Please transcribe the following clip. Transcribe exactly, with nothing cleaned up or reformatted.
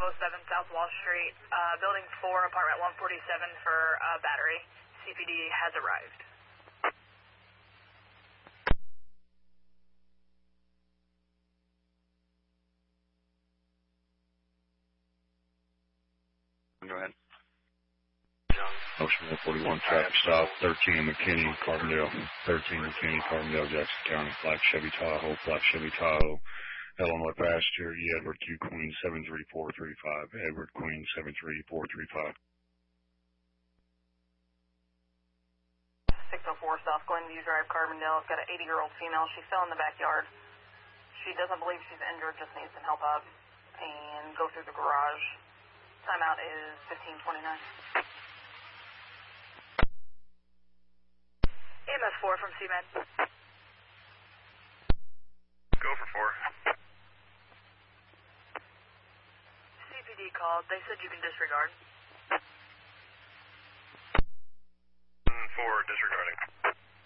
oh seven South Wall Street, uh, Building four, Apartment one forty-seven for uh, battery. C P D has arrived. Go ahead. Ocean one forty-one, traffic stop, thirteen McKinney, Carbondale, thirteen McKinney, Carbondale, Jackson County, Black Chevy Tahoe, Black Chevy Tahoe, Illinois passenger, E. Edward Q. Queen, seven three four three five, Edward Queen, seven three four three five. six oh four South Glenview Drive, Carbondale. It's got an eighty-year-old female. She fell in the backyard. She doesn't believe she's injured, just needs some help up, and go through the garage. Timeout is fifteen twenty-nine. E M S four from C Med. Go for four. C P D called. They said you can disregard.